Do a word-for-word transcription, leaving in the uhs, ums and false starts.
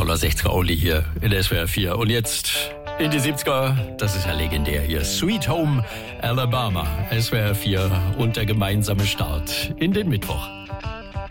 Toller sechziger Only hier in S W R vier. Und jetzt in die siebziger, das ist ja legendär hier. Sweet Home Alabama, S W R vier und der gemeinsame Start in den Mittwoch.